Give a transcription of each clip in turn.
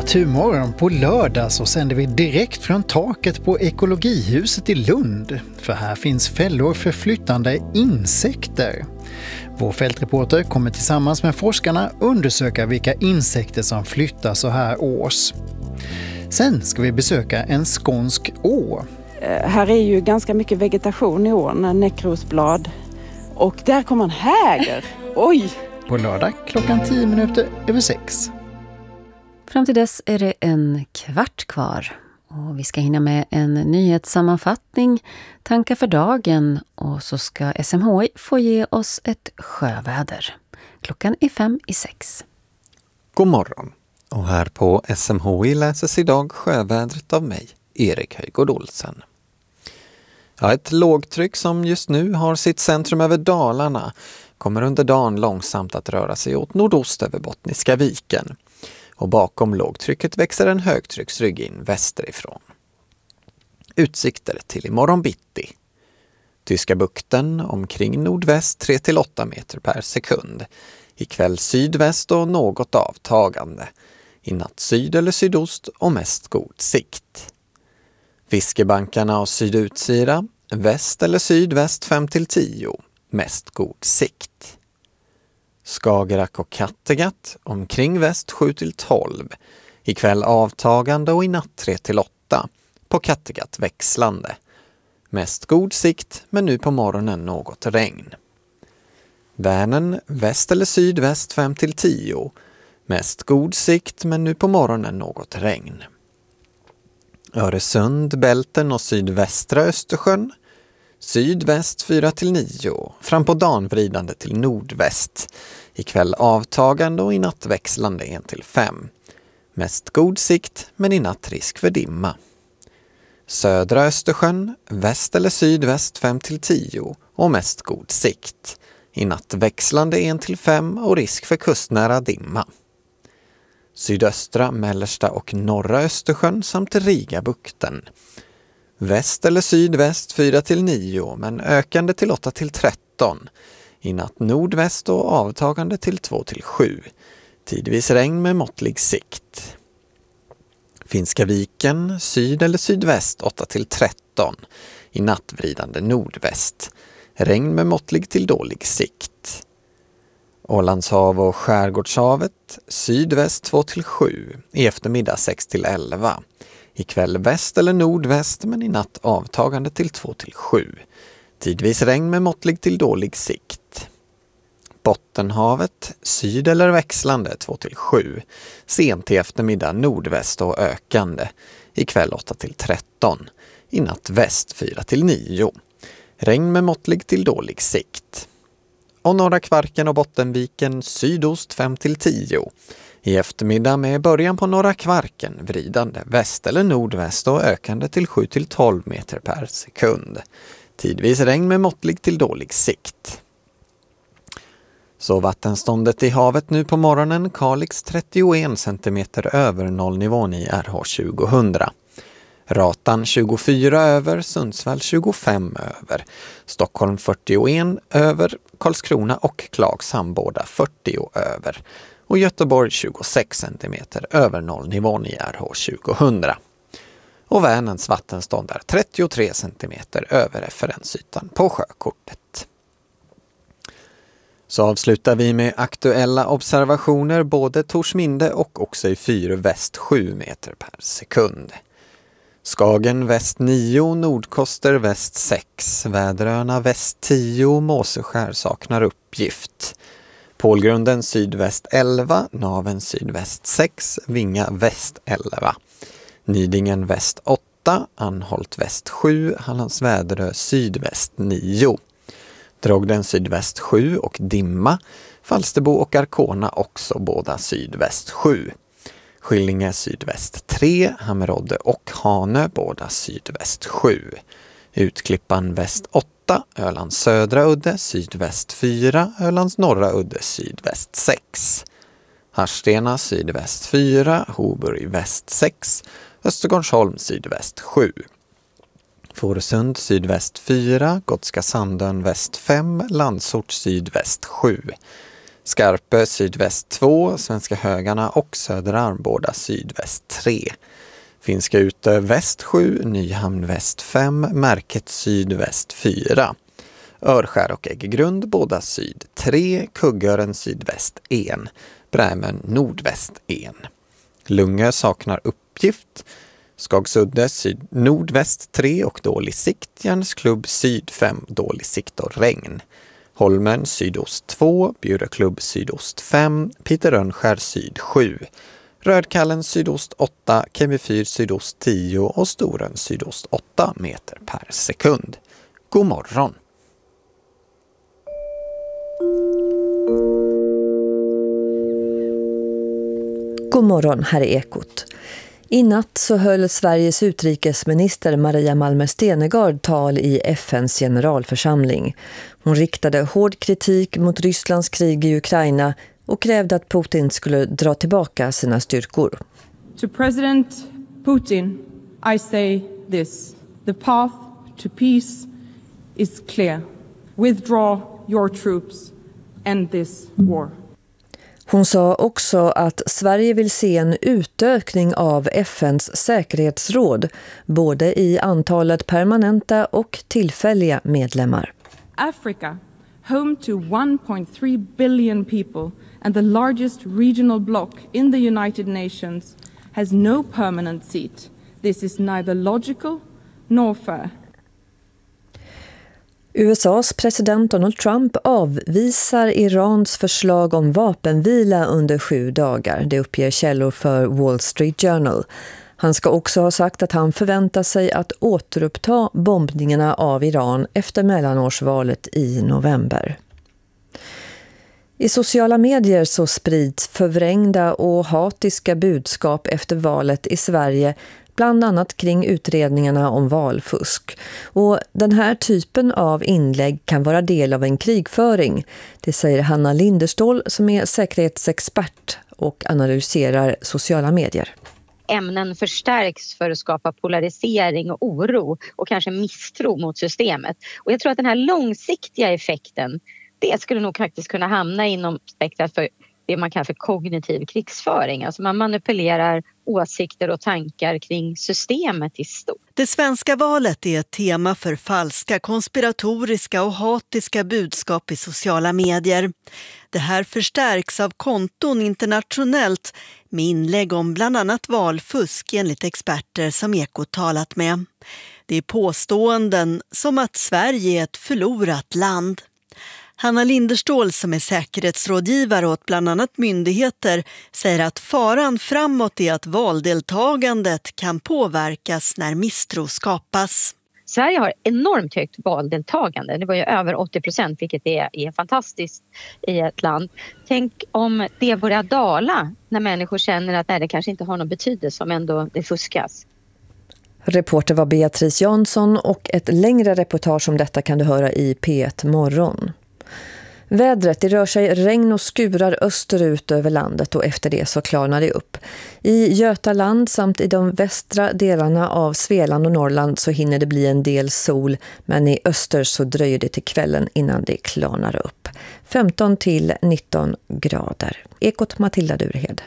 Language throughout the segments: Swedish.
Naturmorgon på lördag så sänder vi direkt från taket på Ekologihuset i Lund. För här finns fällor för flyttande insekter. Vår fältreporter kommer tillsammans med forskarna undersöka vilka insekter som flyttar så här års. Sen ska vi besöka en skånsk å. Här är ju ganska mycket vegetation i ån, näckrosblad. Och där kommer en häger. Oj! På lördag klockan 6:10. Fram till dess är det en kvart kvar. Och vi ska hinna med en nyhetssammanfattning, tankar för dagen och så ska SMHI få ge oss ett sjöväder. Klockan är 5:06. God morgon. Och här på SMHI läses idag sjövädret av mig, Erik Höjgård Olsen. Ja, ett lågtryck som just nu har sitt centrum över Dalarna kommer under dagen långsamt att röra sig åt nordost över Bottniska viken. Och bakom lågtrycket växer en högtrycksrygg in västerifrån. Utsikter till imorgon bitti. Tyska bukten omkring nordväst 3-8 meter per sekund. Ikväll sydväst och något avtagande. I natt syd eller sydost och mest god sikt. Fiskebankarna och sydutsira, väst eller sydväst 5-10, mest god sikt. Skagerrak och Kattegatt omkring väst 7-12. Ikväll avtagande och i natt 3-8. På Kattegatt växlande. Mest god sikt men nu på morgonen något regn. Vänern väst eller sydväst 5-10. Mest god sikt men nu på morgonen något regn. Öresund, Bälten och sydvästra Östersjön. Sydväst 4-9. Fram på dagen vridande till nordväst. Ikväll avtagande och i natt växlande 1-5. Mest god sikt men i natt risk för dimma. Södra Östersjön, väst eller sydväst 5-10 och mest god sikt. I natt växlande 1-5 och risk för kustnära dimma. Sydöstra, mellersta och norra Östersjön samt Rigabukten. Väst eller sydväst 4-9 men ökande till 8-13. I natt nordväst och avtagande till 2-7. Tidvis regn med måttlig sikt. Finska viken, syd eller sydväst 8-13. I natt vridande nordväst. Regn med måttlig till dålig sikt. Ålandshav och Skärgårdshavet, sydväst 2-7. I eftermiddag 6-11. Ikväll väst eller nordväst men i natt avtagande till 2-7. Tidvis regn med måttlig till dålig sikt. Bottenhavet, syd eller växlande 2-7. Sent i eftermiddag nordväst och ökande. Ikväll 8-13. I natt väst 4-9. Regn med måttlig till dålig sikt. Och norra Kvarken och Bottenviken sydost 5-10. I eftermiddag med början på norra Kvarken vridande väst eller nordväst och ökande till 7-12 meter per sekund. Tidvis regn med måttlig till dålig sikt. Så vattenståndet i havet nu på morgonen, Kalix 31 cm över nollnivån i RH 2000. Ratan 24 över, Sundsvall 25 över, Stockholm 41 över, Karlskrona och Klagshamn båda 40 över och Göteborg 26 cm över nollnivån i RH 2000. Och Vänerns vattenstånd är 33 cm över referensytan på sjökortet. Så avslutar vi med aktuella observationer både Torsminde och också i fyr väst 7 meter per sekund. Skagen väst 9, Nordkoster väst 6, Väderöarna väst 10, Måseskär saknar uppgift. Pålgrunden sydväst 11, Naven sydväst 6, Vinga väst 11. Nidingen väst 8, Anholt väst 7, Hallands Väderö sydväst 9. Drogden sydväst 7 och dimma, Falsterbo och Arkona också båda sydväst 7. Skillinge sydväst 3, Hammerodde och Hanö båda sydväst 7. Utklippan väst 8, Ölands södra udde sydväst 4, Ölands norra udde sydväst 6. Harstena sydväst 4, Hoburg väst 6, Östergårdsholm sydväst 7. Fårösund sydväst 4, Gotska Sandön väst 5, Landsort sydväst 7. Skarpe sydväst 2, Svenska Högarna och Södra Armbåda sydväst 3. Finska Utö väst 7, Nyhamn väst 5, Märket sydväst 4. Örskär och Äggegrund båda syd 3, Kuggören sydväst 1, Brämön nordväst 1. Lungö saknar uppgift. Skagsudde syd nordväst 3 och dålig sikt, Järnsklubb syd 5, dålig sikt och regn. Holmen sydost 2, Bjureklubb sydost 5, Piterönskär syd 7. Rödkallen sydost 8, Kemifyr sydost 10 och Storön sydost 8 meter per sekund. God morgon! God morgon, här är Ekot. I natt så höll Sveriges utrikesminister Maria Malmer Stenergard tal i FNs generalförsamling. Hon riktade hård kritik mot Rysslands krig i Ukraina och krävde att Putin skulle dra tillbaka sina styrkor. To President Putin, I say this. The path to peace is clear. Withdraw your troops. End this war. Hon sa också att Sverige vill se en utökning av FNs säkerhetsråd, både i antalet permanenta och tillfälliga medlemmar. Africa, home to 1.3 billion people and the largest regional bloc in the United Nations, has no permanent seat. This is neither logical nor fair. USAs president Donald Trump avvisar Irans förslag om vapenvila under 7 dagar. Det uppger källor för Wall Street Journal. Han ska också ha sagt att han förväntar sig att återuppta bombningarna av Iran efter mellanårsvalet i november. I sociala medier så sprids förvrängda och hatiska budskap efter valet i Sverige, bland annat kring utredningarna om valfusk. Och den här typen av inlägg kan vara del av en krigföring. Det säger Hanna Linderstål som är säkerhetsexpert och analyserar sociala medier. Ämnen förstärks för att skapa polarisering och oro och kanske misstro mot systemet. Och jag tror att den här långsiktiga effekten, det skulle nog faktiskt kunna hamna inom spektrat för det man kallar för kognitiv krigsföring. Alltså man manipulerar åsikter och tankar kring systemet i stort. Det svenska valet är ett tema för falska, konspiratoriska och hatiska budskap i sociala medier. Det här förstärks av konton internationellt med inlägg om bland annat valfusk enligt experter som Ekot talat med. Det är påståenden som att Sverige är ett förlorat land. Hanna Linderstål som är säkerhetsrådgivare åt bland annat myndigheter säger att faran framåt är att valdeltagandet kan påverkas när misstro skapas. Sverige har enormt högt valdeltagande. Det var ju över 80%, vilket är fantastiskt i ett land. Tänk om det börjar dala när människor känner att det kanske inte har någon betydelse om ändå det fuskas. Reporter var Beatrice Jansson och ett längre reportage om detta kan du höra i P1 morgon. Vädret, det rör sig regn och skurar österut över landet och efter det så klarnar det upp. I Götaland samt i de västra delarna av Svealand och Norrland så hinner det bli en del sol, men i öster så dröjer det till kvällen innan det klarnar upp. 15 till 19 grader. Ekot Matilda Durhed.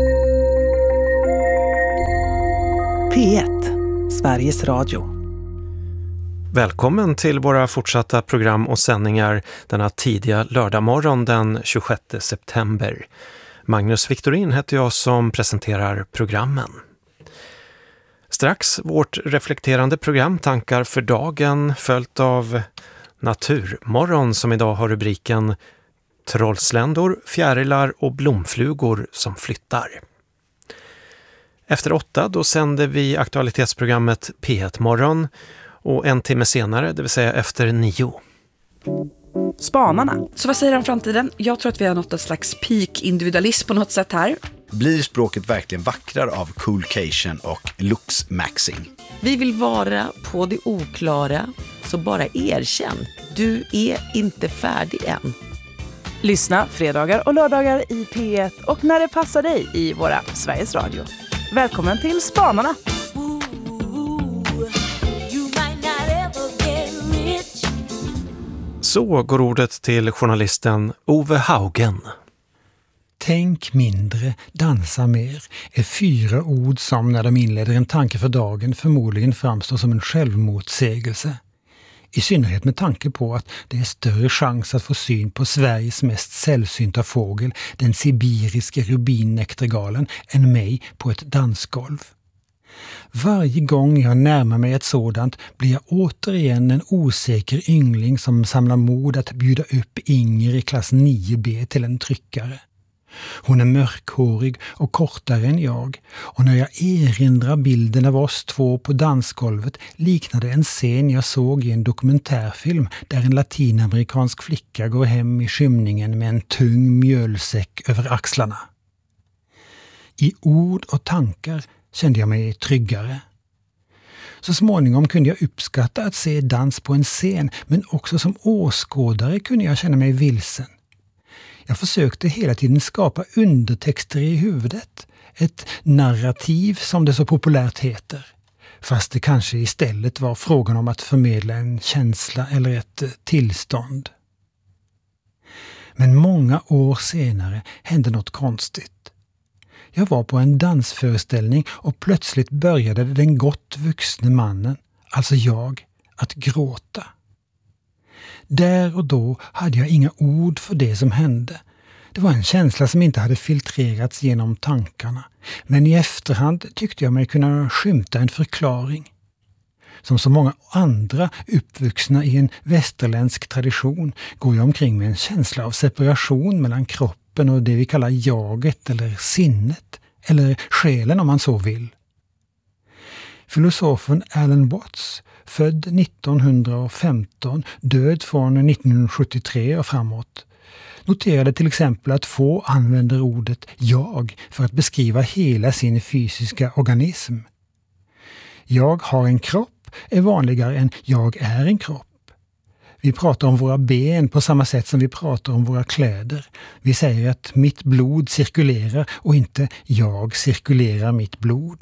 P1, Sveriges Radio. Välkommen till våra fortsatta program och sändningar denna tidiga lördagmorgon den 26 september. Magnus Victorin heter jag som presenterar programmen. Strax vårt reflekterande program Tankar för dagen följt av Naturmorgon som idag har rubriken Trollsländor, fjärilar och blomflugor som flyttar. Efter 8 då sänder vi aktualitetsprogrammet P1 morgon. Och en timme senare, det vill säga efter 9. Spanarna. Så vad säger han om framtiden? Jag tror att vi har nått ett slags peak-individualism på något sätt här. Blir språket verkligen vackrare av coolcation och looks-maxing? Vi vill vara på det oklara, så bara erkänn. Du är inte färdig än. Lyssna fredagar och lördagar i P1 och när det passar dig i våra Sveriges Radio. Välkommen till Spanarna! Så går ordet till journalisten Ove Haugen. Tänk mindre, dansa mer är 4 ord som när de inleder en tanke för dagen förmodligen framstår som en självmotsägelse. I synnerhet med tanke på att det är större chans att få syn på Sveriges mest sällsynta fågel, den sibiriska rubinnäktergalen, än mig på ett dansgolv. Varje gång jag närmar mig ett sådant blir jag återigen en osäker yngling som samlar mod att bjuda upp Inger i klass 9B till en tryckare. Hon är mörkhårig och kortare än jag, och när jag erinrar bilden av oss 2 på dansgolvet liknar det en scen jag såg i en dokumentärfilm där en latinamerikansk flicka går hem i skymningen med en tung mjölsäck över axlarna. I ord och tankar kände jag mig tryggare. Så småningom kunde jag uppskatta att se dans på en scen, men också som åskådare kunde jag känna mig vilsen. Jag försökte hela tiden skapa undertexter i huvudet, ett narrativ som det så populärt heter, fast det kanske istället var frågan om att förmedla en känsla eller ett tillstånd. Men många år senare hände något konstigt. Jag var på en dansföreställning och plötsligt började den gott vuxne mannen, alltså jag, att gråta. Där och då hade jag inga ord för det som hände. Det var en känsla som inte hade filtrerats genom tankarna. Men i efterhand tyckte jag mig kunna skymta en förklaring. Som så många andra uppvuxna i en västerländsk tradition går jag omkring med en känsla av separation mellan kroppen och det vi kallar jaget eller sinnet, eller själen om man så vill. Filosofen Alan Watts, född 1915, död från 1973 och framåt, noterade till exempel att få använder ordet jag för att beskriva hela sin fysiska organism. Jag har en kropp är vanligare än jag är en kropp. Vi pratar om våra ben på samma sätt som vi pratar om våra kläder. Vi säger att mitt blod cirkulerar och inte jag cirkulerar mitt blod.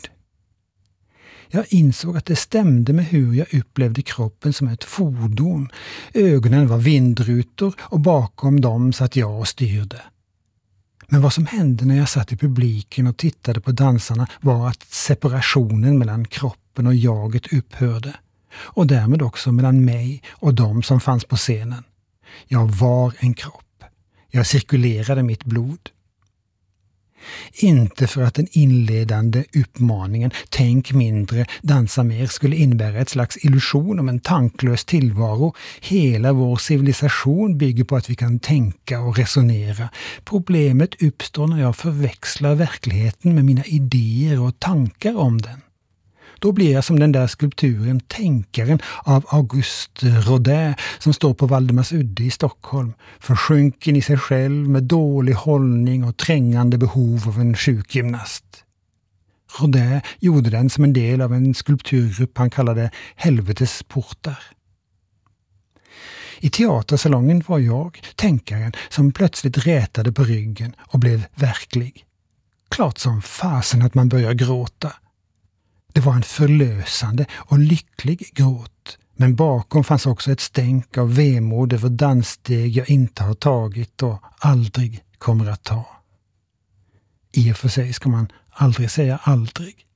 Jag insåg att det stämde med hur jag upplevde kroppen som ett fordon. Ögonen var vindrutor och bakom dem satt jag och styrde. Men vad som hände när jag satt i publiken och tittade på dansarna var att separationen mellan kroppen och jaget upphörde. Och därmed också mellan mig och de som fanns på scenen. Jag var en kropp. Jag cirkulerade mitt blod. Inte för att den inledande uppmaningen tänk mindre, dansa mer skulle innebära ett slags illusion om en tanklös tillvaro. Hela vår civilisation bygger på att vi kan tänka och resonera. Problemet uppstår när jag förväxlar verkligheten med mina idéer och tankar om den. Då blir jag som den där skulpturen Tänkaren av Auguste Rodin som står på Valdemarsudde i Stockholm, försjunken i sig själv med dålig hållning och trängande behov av en sjukgymnast. Rodin gjorde den som en del av en skulpturgrupp han kallade Helvetes portar. I teatersalongen var jag tänkaren som plötsligt rätade på ryggen och blev verklig. Klart som fasen att man börjar gråta. Det var en förlösande och lycklig gråt, men bakom fanns också ett stänk av vemod över danssteg jag inte har tagit och aldrig kommer att ta. I och för sig ska man aldrig säga aldrig.